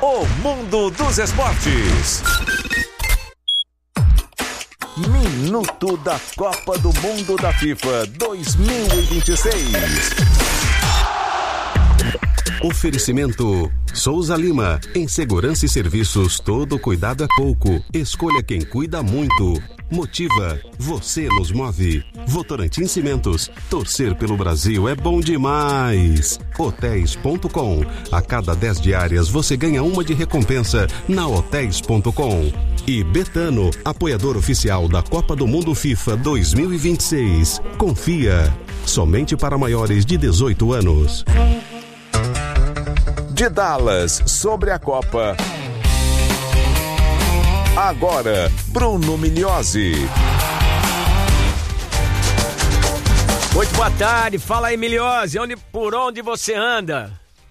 O mundo dos esportes. Minuto da Copa do Mundo da FIFA 2026. Oferecimento Souza Lima. Em segurança e serviços, todo cuidado é pouco. Escolha quem cuida muito. Motiva, você nos move. Votorantim Cimentos, torcer pelo Brasil é bom demais. Hotéis.com, a cada 10 diárias você ganha uma de recompensa na Hotéis.com. E Betano, apoiador oficial da Copa do Mundo FIFA 2026. Confia, somente para maiores de 18 anos. De Dallas, sobre a Copa. Agora, Bruno Migliozzi. Muito boa tarde, fala aí, Migliozzi, por onde você anda?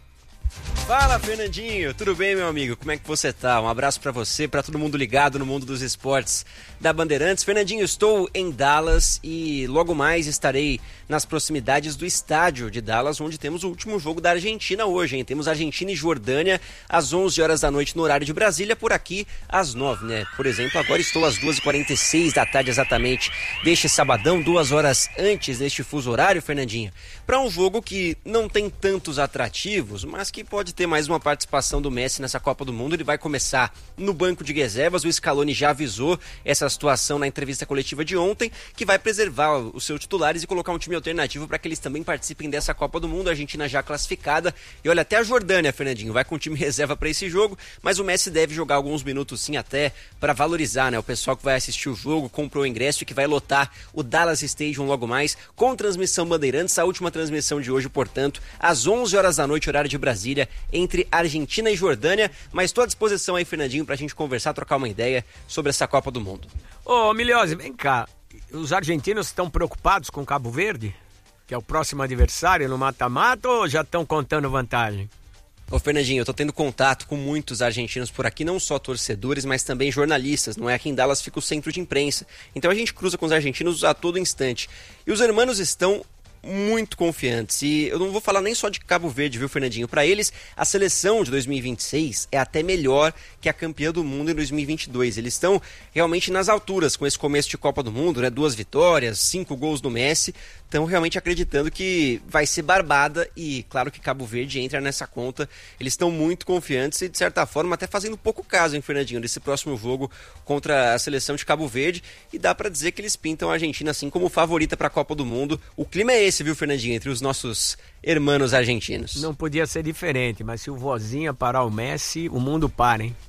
Fala, Fernandinho, tudo bem, meu amigo? Como é que você tá? Um abraço pra você, pra todo mundo ligado no mundo dos esportes da Bandeirantes. Fernandinho, estou em Dallas e logo mais estarei nas proximidades do estádio de Dallas, onde temos o último jogo da Argentina hoje, hein? Temos Argentina e Jordânia às 11 horas da noite no horário de Brasília, por aqui às 9, né? Por exemplo, agora estou às 2h46 da tarde exatamente deste sabadão, 2 horas antes deste fuso horário, Fernandinho, para um jogo que não tem tantos atrativos, mas que pode ter mais uma participação do Messi nessa Copa do Mundo. Ele vai começar no banco de reservas. O Scaloni já avisou essa situação na entrevista coletiva de ontem, que vai preservar os seus titulares e colocar um time alternativo para que eles também participem dessa Copa do Mundo. A Argentina já classificada e olha, até a Jordânia, Fernandinho, vai com o time reserva para esse jogo, mas o Messi deve jogar alguns minutos sim, até para valorizar, né, o pessoal que vai assistir o jogo, comprou o ingresso e que vai lotar o Dallas Stadium logo mais, com transmissão Bandeirantes. A última transmissão de hoje, portanto, às 11 horas da noite, horário de Brasília, entre Argentina e Jordânia, mas estou à disposição aí, Fernandinho, pra gente conversar, trocar uma ideia sobre essa Copa do Mundo. Ô, Migliozzi, vem cá, os argentinos estão preocupados com Cabo Verde, que é o próximo adversário no mata-mata, ou já estão contando vantagem? Ô, Fernandinho, eu tô tendo contato com muitos argentinos por aqui, não só torcedores, mas também jornalistas, não é? Aqui em Dallas fica o centro de imprensa, então a gente cruza com os argentinos a todo instante, e os hermanos estão muito confiantes, e eu não vou falar nem só de Cabo Verde, viu, Fernandinho? Para eles, a seleção de 2026 é até melhor que a campeã do mundo em 2022. Eles estão realmente nas alturas com esse começo de Copa do Mundo, né? 2 vitórias, 5 gols do Messi. Estão realmente acreditando que vai ser barbada e claro que Cabo Verde entra nessa conta. Eles estão muito confiantes e de certa forma até fazendo pouco caso, hein, Fernandinho, desse próximo jogo contra a seleção de Cabo Verde, e dá para dizer que eles pintam a Argentina assim como favorita para a Copa do Mundo. O clima é esse, viu, Fernandinho, entre os nossos hermanos argentinos. Não podia ser diferente, mas se o vozinha parar o Messi, o mundo para, hein?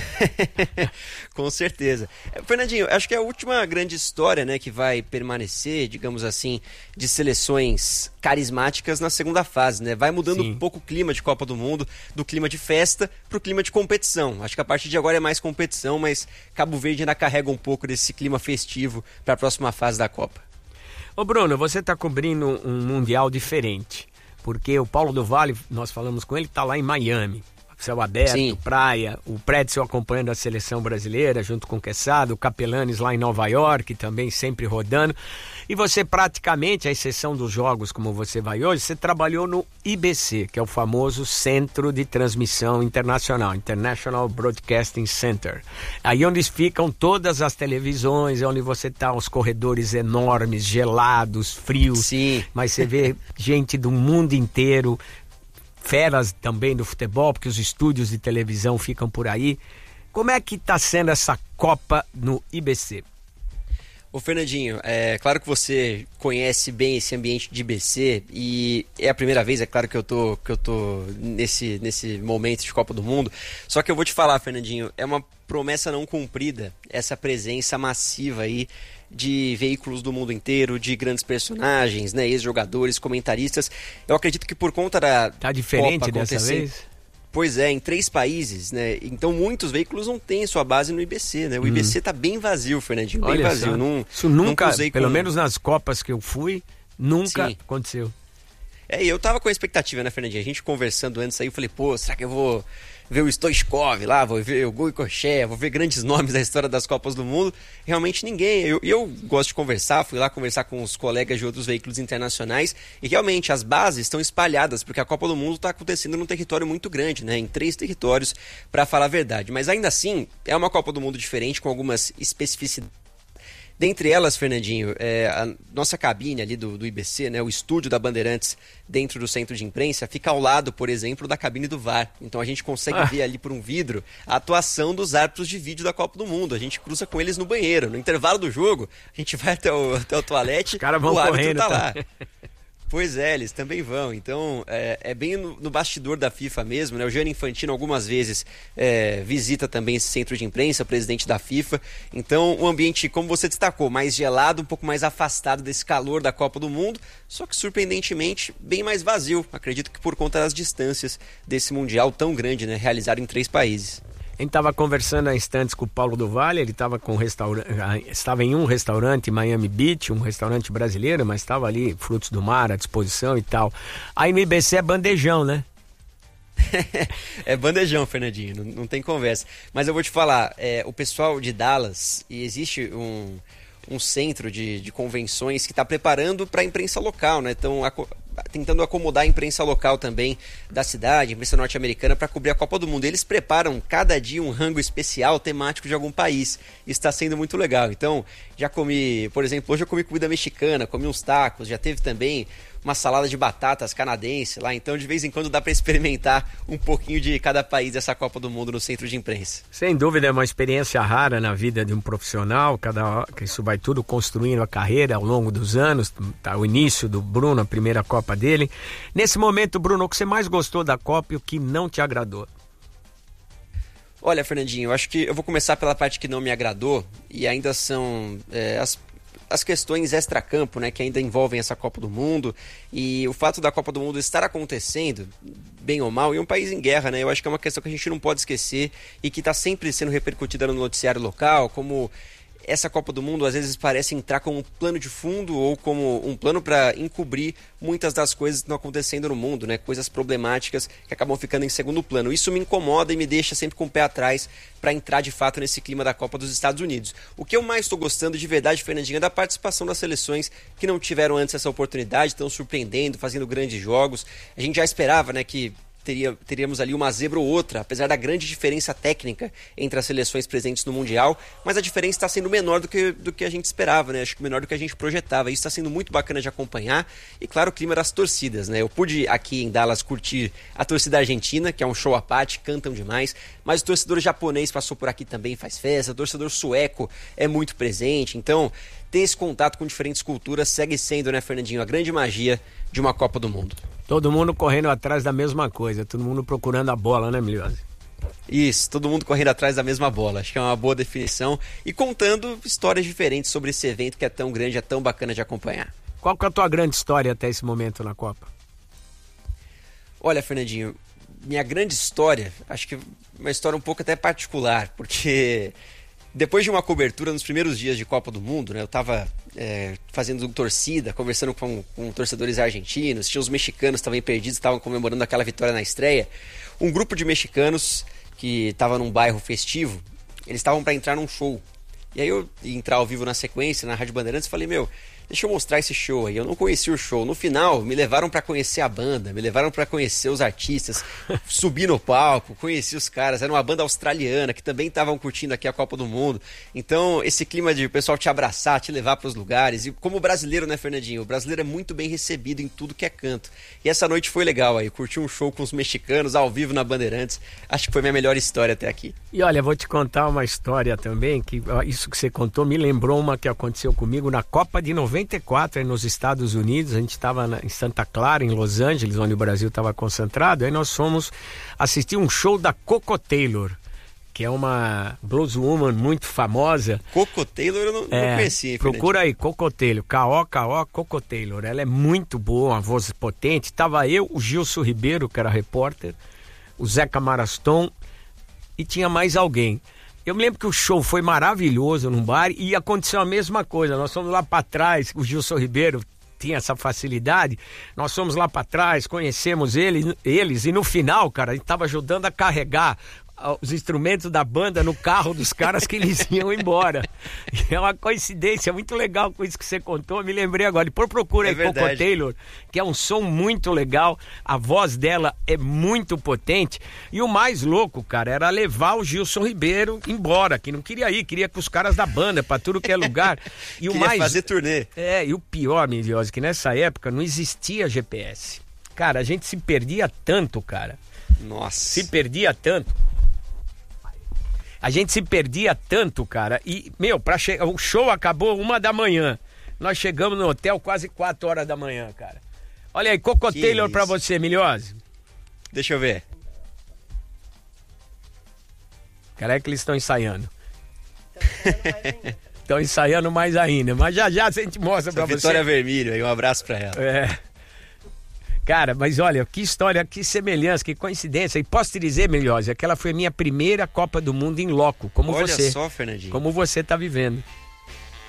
Com certeza. Fernandinho, acho que é a última grande história, né, que vai permanecer, digamos assim, de seleções carismáticas na segunda fase, né? Vai mudando um pouco o clima de Copa do Mundo, do clima de festa pro clima de competição. Acho que a partir de agora é mais competição, mas Cabo Verde ainda carrega um pouco desse clima festivo para a próxima fase da Copa. Ô Bruno, você está cobrindo um mundial diferente, porque o Paulo do Vale, nós falamos com ele, está lá em Miami. Céu aberto, sim, praia, o Prédio acompanhando a seleção brasileira junto com o Quesada, o Capelanes lá em Nova York, também sempre rodando. E você praticamente, à exceção dos jogos como você vai hoje, você trabalhou no IBC, que é o famoso Centro de Transmissão Internacional, International Broadcasting Center. Aí onde ficam todas as televisões, onde você tá, os corredores enormes, gelados, frios, sim, mas você vê gente do mundo inteiro, feras também do futebol, porque os estúdios de televisão ficam por aí. Como é que está sendo essa Copa no IBC? Ô Fernandinho, é claro que você conhece bem esse ambiente de IBC e é a primeira vez, é claro que eu tô nesse momento de Copa do Mundo, só que eu vou te falar, Fernandinho, é uma promessa não cumprida essa presença massiva aí de veículos do mundo inteiro, de grandes personagens, né, ex-jogadores, comentaristas. Eu acredito que por conta da Tá diferente Copa dessa vez? Pois é, em 3 países, né? Então muitos veículos não têm sua base no IBC, né? O IBC tá bem vazio, Fernandinho, bem Olha vazio. Isso nunca usei pelo menos nas Copas que eu fui, nunca aconteceu. E eu tava com a expectativa, né, Fernandinho? A gente conversando antes aí, eu falei, pô, será que eu vou ver o Stoichkov lá, vou ver o Goicoechea, vou ver grandes nomes da história das Copas do Mundo? Realmente ninguém. Eu gosto de conversar, fui lá conversar com os colegas de outros veículos internacionais e realmente as bases estão espalhadas, porque a Copa do Mundo está acontecendo num território muito grande, né? Em 3 territórios, para falar a verdade. Mas ainda assim, é uma Copa do Mundo diferente, com algumas especificidades. Dentre elas, Fernandinho, a nossa cabine ali do IBC, né, o estúdio da Bandeirantes dentro do centro de imprensa, fica ao lado, por exemplo, da cabine do VAR. Então a gente consegue ver ali por um vidro a atuação dos árbitros de vídeo da Copa do Mundo. A gente cruza com eles no banheiro. No intervalo do jogo, a gente vai até o toalete, o árbitro tá lá. Pois é, eles também vão. Então, é bem no bastidor da FIFA mesmo, né? O Gianni Infantino algumas vezes visita também esse centro de imprensa, o presidente da FIFA. Então, o ambiente, como você destacou, mais gelado, um pouco mais afastado desse calor da Copa do Mundo, só que surpreendentemente bem mais vazio. Acredito que por conta das distâncias desse Mundial tão grande, né? Realizado em 3 países. A gente estava conversando há instantes com o Paulo do Vale, ele estava estava em um restaurante em Miami Beach, um restaurante brasileiro, mas estava ali, frutos do mar à disposição e tal. Aí no IBC é bandejão, né? É bandejão, Fernandinho, não tem conversa. Mas eu vou te falar, o pessoal de Dallas, e existe um centro de convenções que está preparando para a imprensa local, né? Então, tentando acomodar a imprensa local também da cidade, a imprensa norte-americana, para cobrir a Copa do Mundo. Eles preparam cada dia um rango especial temático de algum país. Isso está sendo muito legal. Então, já comi, por exemplo, hoje eu comi comida mexicana, comi uns tacos, já teve também uma salada de batatas canadense lá. Então, de vez em quando dá para experimentar um pouquinho de cada país dessa Copa do Mundo no centro de imprensa. Sem dúvida, é uma experiência rara na vida de um profissional. Isso vai tudo construindo a carreira ao longo dos anos. Tá, o início do Bruno, a primeira Copa dele. Nesse momento, Bruno, o que você mais gostou da Copa e o que não te agradou? Olha, Fernandinho, eu acho que eu vou começar pela parte que não me agradou, e ainda são as questões extracampo, né, que ainda envolvem essa Copa do Mundo, e o fato da Copa do Mundo estar acontecendo, bem ou mal, em um país em guerra, né, eu acho que é uma questão que a gente não pode esquecer e que está sempre sendo repercutida no noticiário local, como essa Copa do Mundo às vezes parece entrar como um plano de fundo ou como um plano para encobrir muitas das coisas que estão acontecendo no mundo, né? Coisas problemáticas que acabam ficando em segundo plano. Isso me incomoda e me deixa sempre com o pé atrás para entrar de fato nesse clima da Copa dos Estados Unidos. O que eu mais estou gostando de verdade, Fernandinho, é da participação das seleções que não tiveram antes essa oportunidade, estão surpreendendo, fazendo grandes jogos. A gente já esperava, né, que teríamos ali uma zebra ou outra, apesar da grande diferença técnica entre as seleções presentes no Mundial, mas a diferença está sendo menor do que a gente esperava, né? Acho que menor do que a gente projetava. Isso está sendo muito bacana de acompanhar. E claro, o clima das torcidas, né? Eu pude aqui em Dallas curtir a torcida argentina, que é um show à parte, cantam demais, mas o torcedor japonês passou por aqui também, faz festa, o torcedor sueco é muito presente. Então, ter esse contato com diferentes culturas segue sendo, né, Fernandinho, a grande magia de uma Copa do Mundo. Todo mundo correndo atrás da mesma coisa, todo mundo procurando a bola, né, Miliose? Isso, todo mundo correndo atrás da mesma bola, acho que é uma boa definição, e contando histórias diferentes sobre esse evento que é tão grande, é tão bacana de acompanhar. Qual que é a tua grande história até esse momento na Copa? Olha, Fernandinho, minha grande história, acho que uma história um pouco até particular, porque depois de uma cobertura nos primeiros dias de Copa do Mundo, né, eu estava fazendo torcida, conversando com torcedores argentinos, tinha os mexicanos também perdidos, estavam comemorando aquela vitória na estreia. Um grupo de mexicanos que estava num bairro festivo, eles estavam para entrar num show. E aí eu ia entrar ao vivo na sequência, na Rádio Bandeirantes, e falei, deixa eu mostrar esse show aí. Eu não conhecia o show. No final, me levaram para conhecer a banda, me levaram para conhecer os artistas, subi no palco, conheci os caras. Era uma banda australiana que também estavam curtindo aqui a Copa do Mundo. Então, esse clima de o pessoal te abraçar, te levar para os lugares. E como brasileiro, né, Fernandinho? O brasileiro é muito bem recebido em tudo que é canto. E essa noite foi legal aí. Curti um show com os mexicanos ao vivo na Bandeirantes. Acho que foi minha melhor história até aqui. E olha, vou te contar uma história também, que isso que você contou me lembrou uma que aconteceu comigo na Copa de 94, nos Estados Unidos. A gente estava em Santa Clara, em Los Angeles, onde o Brasil estava concentrado. Aí nós fomos assistir um show da Coco Taylor, que é uma blueswoman muito famosa. Coco Taylor eu não conheci. Procura aí, Coco Taylor, K-O-K-O, Coco Taylor. Ela é muito boa, uma voz potente. Tava eu, o Gilson Ribeiro, que era repórter, o Zeca Maraston, e tinha mais alguém. Eu me lembro que o show foi maravilhoso num bar e aconteceu a mesma coisa. Nós fomos lá para trás, o Gilson Ribeiro tinha essa facilidade. Nós fomos lá para trás, conhecemos eles e no final, cara, a gente tava ajudando a carregar os instrumentos da banda no carro dos caras que eles iam embora. E é uma coincidência muito legal com isso que você contou, eu me lembrei agora. Depois procura aí Coco Taylor, que é um som muito legal, a voz dela é muito potente. E o mais louco, cara, era levar o Gilson Ribeiro embora, que não queria ir, queria com os caras da banda pra tudo que é lugar. E o mais fazer turnê. E o pior, Miliose, que nessa época não existia GPS. Cara, a gente se perdia tanto, cara. Nossa. Se perdia tanto. A gente se perdia tanto, cara. E, o show acabou 1h. Nós chegamos no hotel quase 4 da manhã, cara. Olha aí, Coco Taylor pra você, Miliose. Deixa eu ver. Cara, é que eles estão ensaiando. Estão ensaiando mais ainda. Mas já a gente mostra pra você. Vitória Vermelho, aí um abraço pra ela. Cara, mas olha, que história, que semelhança, que coincidência. E posso te dizer, Miliose, aquela foi a minha primeira Copa do Mundo em loco, como você. Olha só, Fernandinho. Como você tá vivendo.